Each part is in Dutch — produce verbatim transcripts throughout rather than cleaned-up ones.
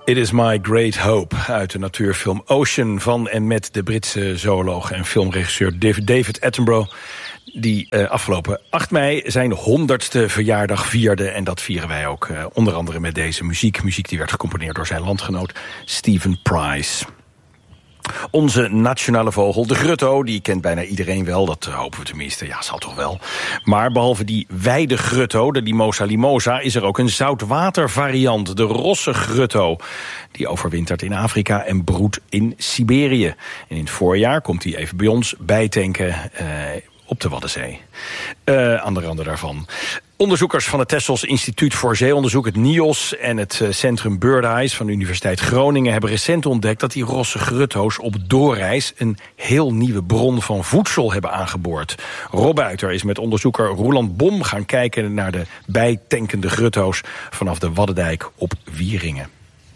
It is my great hope uit de natuurfilm Ocean van en met de Britse zooloog en filmregisseur David Attenborough, die uh, afgelopen acht mei zijn honderdste verjaardag vierde. En dat vieren wij ook uh, onder andere met deze muziek. Muziek die werd gecomponeerd door zijn landgenoot Stephen Price. Onze nationale vogel, de grutto, die kent bijna iedereen wel. Dat hopen we tenminste, ja, zal toch wel. Maar behalve die wijde grutto, de Limosa limosa, is er ook een zoutwatervariant, de rosse grutto. Die overwintert in Afrika en broedt in Siberië. En in het voorjaar komt hij even bij ons bijtanken uh, op de Waddenzee. Uh, aan de randen daarvan. Onderzoekers van het Texels Instituut voor Zeeonderzoek, het N I O S... en het Centrum Bird Eyes van de Universiteit Groningen hebben recent ontdekt dat die rosse grutto's op doorreis een heel nieuwe bron van voedsel hebben aangeboord. Rob Buiter is met onderzoeker Roeland Bom gaan kijken naar de bijtankende grutto's vanaf de Waddendijk op Wieringen.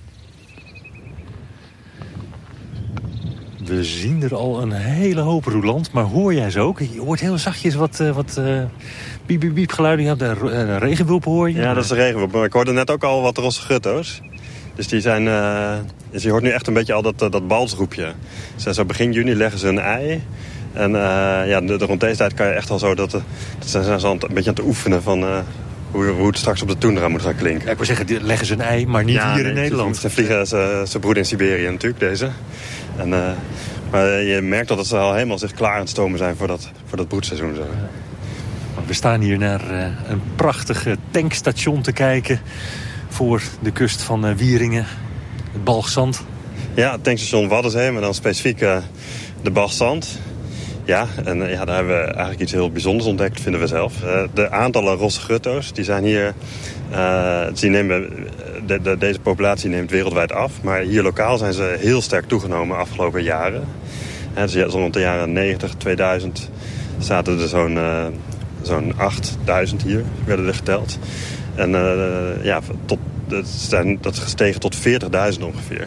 We zien er al een hele hoop, Roeland, maar hoor jij ze ook? Je hoort heel zachtjes wat, uh, wat uh, biep, biep, biep geluiden. Ja, de uh, regenwulp hoor je. Ja, dat is de regenwulp. Maar ik hoorde net ook al wat rosse grutto's. Dus die zijn... Uh, dus je hoort nu echt een beetje al dat, dat balsroepje. Dus zo begin juni leggen ze een ei. En uh, ja, de, de, rond deze tijd kan je echt al zo... Dat, dat zijn ze al een beetje aan het oefenen van... Uh, Hoe, hoe het straks op de toendra moet gaan klinken. Ja, ik wil zeggen, leggen ze een ei, maar niet ja, hier nee, in Nederland. Ze, ze vliegen, ze, ze broeden in Siberië natuurlijk, deze. En, uh, maar je merkt dat ze al helemaal zich klaar aan het stomen zijn voor dat, voor dat broedseizoen. Zo. Ja. We staan hier naar uh, een prachtig tankstation te kijken voor de kust van uh, Wieringen, het Balgzand. Ja, het tankstation Waddenzee, maar dan specifiek uh, de Balgzand. Ja, en ja, daar hebben we eigenlijk iets heel bijzonders ontdekt, vinden we zelf. Uh, de aantallen rosse grutto's, die zijn hier... Uh, die nemen, de, de, deze populatie neemt wereldwijd af. Maar hier lokaal zijn ze heel sterk toegenomen de afgelopen jaren. Uh, dus ja, rond de jaren negentig, tweeduizend zaten er zo'n uh, zo'n achtduizend hier, werden er geteld. En uh, ja, tot, dat, zijn, dat is gestegen tot veertigduizend ongeveer.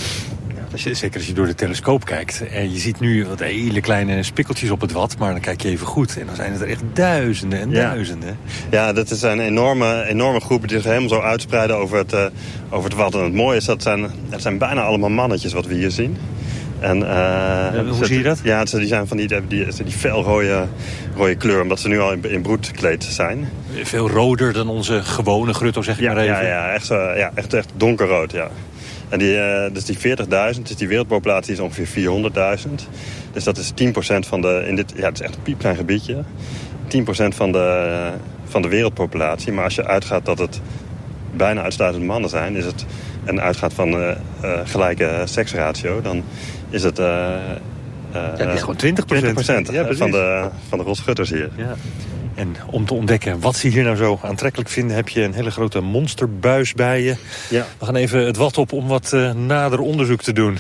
Als je, zeker als je door de telescoop kijkt. En je ziet nu wat hele kleine spikkeltjes op het wad. Maar dan kijk je even goed. En dan zijn het er echt duizenden en ja. duizenden. Ja, dat zijn enorme, enorme groepen die zich helemaal zo uitspreiden over het, uh, over het wad. En het mooie is, dat zijn, dat zijn bijna allemaal mannetjes wat we hier zien. En, uh, ja, hoe ze, zie je dat? Ja, die zijn van die, die, die, die felrode rode kleur. Omdat ze nu al in, in broedkleed zijn. Veel roder dan onze gewone grutto, zeg ik ja, maar even. Ja, ja, echt, uh, ja echt, echt donkerrood, ja. En die, uh, dus die veertigduizend, dus die wereldpopulatie is ongeveer vierhonderdduizend. Dus dat is tien procent van de... In dit, ja, het is echt een piepklein gebiedje. tien procent van de, uh, van de wereldpopulatie. Maar als je uitgaat dat het bijna uitsluitend mannen zijn... Is het, en uitgaat van uh, uh, gelijke seksratio... dan is het... Uh, uh, ja, het is gewoon twintig procent, twintig procent ja, van de, van de rotschutters hier. Ja. En om te ontdekken wat ze hier nou zo aantrekkelijk vinden... heb je een hele grote monsterbuis bij je. Ja. We gaan even het wad op om wat uh, nader onderzoek te doen.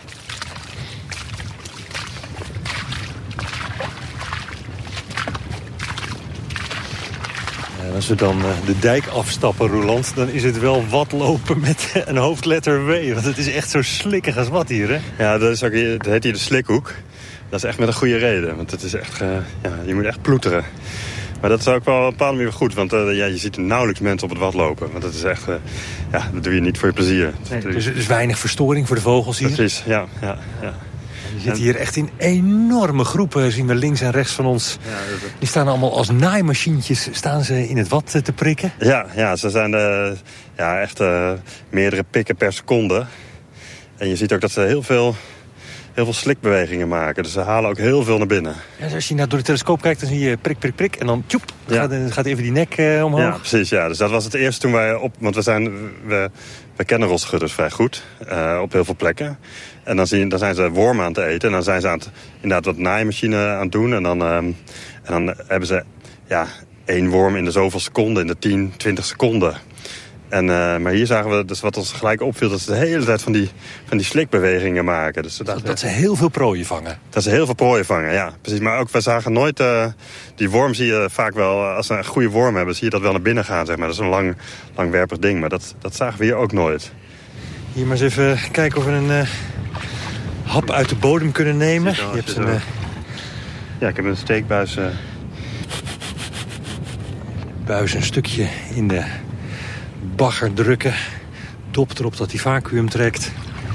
En als we dan uh, de dijk afstappen, Roeland... dan is het wel wat lopen met een hoofdletter W. Want het is echt zo slikkig als wat hier, hè? Ja, dat, is ook hier, dat heet hier de slikhoek. Dat is echt met een goede reden. Want het is echt, uh, ja, je moet echt ploeteren. Maar dat is ook wel op een bepaalde manier goed. Want uh, ja, je ziet nauwelijks mensen op het wad lopen. Want dat is echt, uh, ja, dat doe je niet voor je plezier. Nee, dus er is weinig verstoring voor de vogels hier? Precies, ja. ja, ja. Je zit hier echt in enorme groepen, zien we links en rechts van ons. Ja, dat... Die staan allemaal als naaimachientjes, staan ze in het wad te prikken? Ja, ja ze zijn uh, ja, echt uh, meerdere pikken per seconde. En je ziet ook dat ze heel veel... heel veel slikbewegingen maken. Dus ze halen ook heel veel naar binnen. Ja, dus als je nou door de telescoop kijkt, dan zie je prik, prik, prik. En dan tjoep, ja. gaat, gaat even die nek uh, omhoog. Ja, precies. Ja. Dus dat was het eerste toen wij op... Want we, zijn, we, we kennen rotschutters vrij goed. Uh, op heel veel plekken. En dan, zie, dan zijn ze wormen aan het eten. En dan zijn ze aan het, inderdaad wat naaimachine aan het doen. En dan, um, en dan hebben ze ja, één worm in de zoveel seconden. In de tien, twintig seconden. En, uh, maar hier zagen we, dus wat ons gelijk opviel... dat ze de hele tijd van die, van die slikbewegingen maken. Dus dat, dachten, dat ze heel veel prooien vangen. Dat ze heel veel prooien vangen, ja. Precies. Maar ook, we zagen nooit... Uh, die worm zie je vaak wel... Als ze een goede worm hebben, zie je dat wel naar binnen gaan, zeg maar. Dat is een lang, langwerpig ding. Maar dat, dat zagen we hier ook nooit. Hier maar eens even kijken of we een uh, hap uit de bodem kunnen nemen. Je hebt een, uh... Ja, ik heb een steekbuis... Uh... Buis een stukje in de... bagger drukken. dop erop dat hij vacuüm trekt.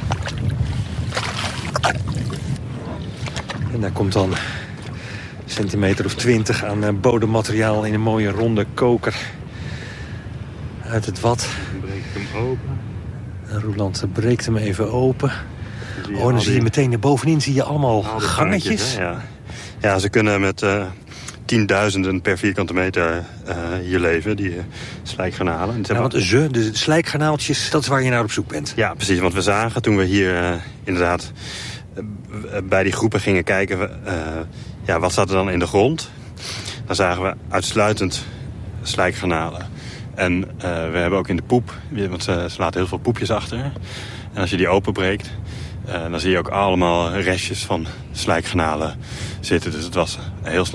En daar komt dan een centimeter of twintig aan bodemmateriaal in een mooie ronde koker uit het vat. Dan breek ik hem open. En Roeland breekt hem even open. Dan Oh, en dan zie je meteen naar bovenin zie je allemaal gangetjes. gangetjes, ja. Ja, ze kunnen met uh, tienduizenden per vierkante meter uh, hier leven, die uh, slijkgarnalen. En ze Ja, hebben- want ze, de slijkgarnaaltjes, dat is waar je naar op zoek bent. Ja, precies. Want we zagen toen we hier uh, inderdaad uh, bij die groepen gingen kijken, uh, ja, wat zat er dan in de grond? Dan zagen we uitsluitend slijkgarnalen. En uh, we hebben ook in de poep, want ze, ze laten heel veel poepjes achter. En als je die openbreekt, uh, dan zie je ook allemaal restjes van slijkgarnalen zitten. Dus het was heel snel